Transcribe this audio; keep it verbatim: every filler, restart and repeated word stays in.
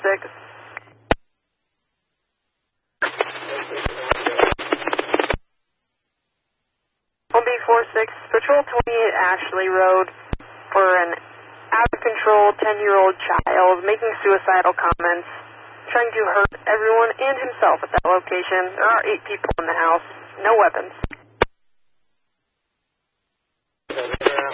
six. one B four six, patrol twenty-eight Ashley Road for an out-of-control ten-year-old child making suicidal comments, trying to hurt everyone and himself at that location. There are eight people in the house, no weapons.